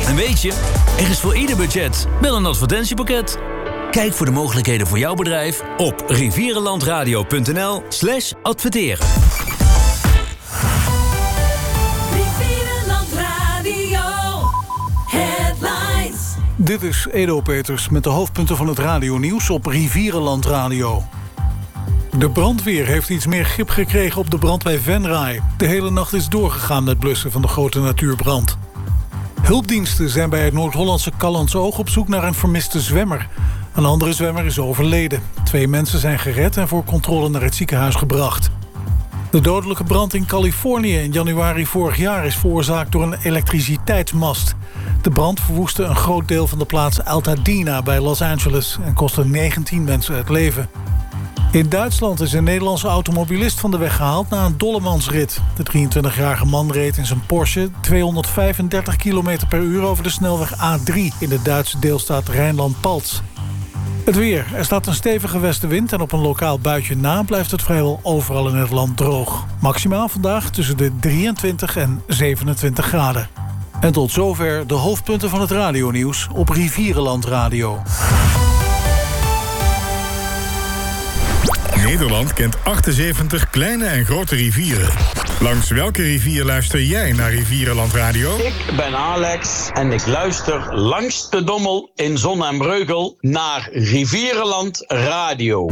En weet je, er is voor ieder budget wel een advertentiepakket. Kijk voor de mogelijkheden voor jouw bedrijf op rivierenlandradio.nl/adverteren. Rivierenland Radio Headlines. Dit is Edo Peters met de hoofdpunten van het radionieuws op Rivierenland Radio. De brandweer heeft iets meer grip gekregen op de brand bij Venray. De hele nacht is doorgegaan met blussen van de grote natuurbrand. Hulpdiensten zijn bij het Noord-Hollandse Callantsoog op zoek naar een vermiste zwemmer. Een andere zwemmer is overleden. 2 mensen zijn gered en voor controle naar het ziekenhuis gebracht. De dodelijke brand in Californië in januari vorig jaar is veroorzaakt door een elektriciteitsmast. De brand verwoestte een groot deel van de plaats Altadena bij Los Angeles en kostte 19 mensen het leven. In Duitsland is een Nederlandse automobilist van de weg gehaald na een dollemansrit. De 23-jarige man reed in zijn Porsche 235 km per uur over de snelweg A3 in de Duitse deelstaat Rijnland-Palts. Het weer. Er staat een stevige westenwind en op een lokaal buitje na blijft het vrijwel overal in het land droog. Maximaal vandaag tussen de 23 en 27 graden. En tot zover de hoofdpunten van het radionieuws op Rivierenland Radio. Nederland kent 78 kleine en grote rivieren. Langs welke rivier luister jij naar Rivierenland Radio? Ik ben Alex en ik luister langs de Dommel in Zon en Breugel naar Rivierenland Radio.